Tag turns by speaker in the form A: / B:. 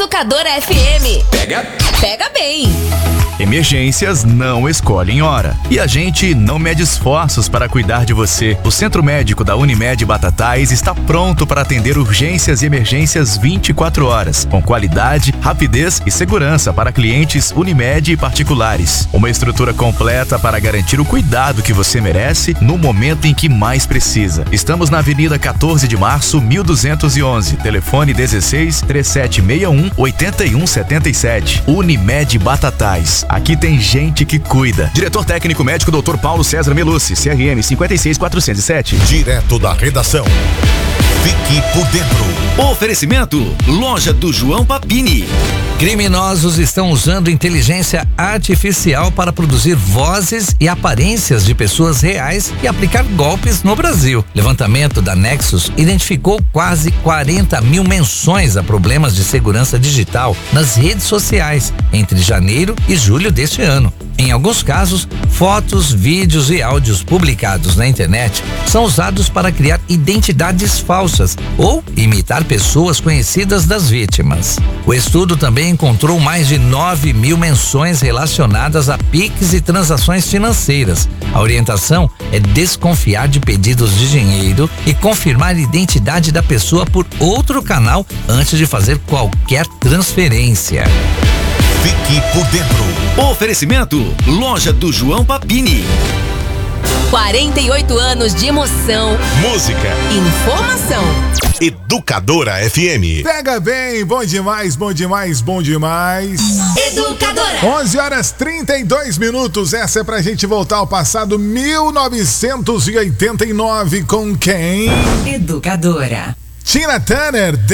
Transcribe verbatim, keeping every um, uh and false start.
A: Educadora F M.
B: Pega.
A: Pega bem.
C: Emergências não escolhem hora. E a gente não mede esforços para cuidar de você. O Centro Médico da Unimed Batatais está pronto para atender urgências e emergências vinte e quatro horas, com qualidade, rapidez e segurança para clientes Unimed e particulares. Uma estrutura completa para garantir o cuidado que você merece no momento em que mais precisa. Estamos na Avenida quatorze de março, mil duzentos e onze. Telefone dezesseis, trinta e sete sessenta e um, oitenta e um setenta e sete. Unimed Batatais. Aqui tem gente que cuida. Diretor técnico médico doutor Paulo César Melucci, C R M cinquenta e seis quatrocentos e sete.
D: Direto da redação. Fique por dentro.
B: Oferecimento: Loja do João Papini.
E: Criminosos estão usando inteligência artificial para produzir vozes e aparências de pessoas reais e aplicar golpes no Brasil. Levantamento da Nexus identificou quase quarenta mil menções a problemas de segurança digital nas redes sociais entre janeiro e julho deste ano. Em alguns casos, fotos, vídeos e áudios publicados na internet são usados para criar identidades falsas ou imitar pessoas conhecidas das vítimas. O estudo também encontrou mais de nove mil menções relacionadas a Pix e transações financeiras. A orientação é desconfiar de pedidos de dinheiro e confirmar a identidade da pessoa por outro canal antes de fazer qualquer transferência.
D: Fique por dentro.
B: Oferecimento: Loja do João Papini.
A: quarenta e oito anos de emoção.
D: Música.
A: Informação.
D: Educadora F M.
F: Pega bem, bom demais, bom demais, bom demais.
A: Educadora.
F: onze horas trinta e dois minutos. Essa é pra gente voltar ao passado, mil novecentos e oitenta e nove, com quem?
A: Educadora.
F: Tina Turner.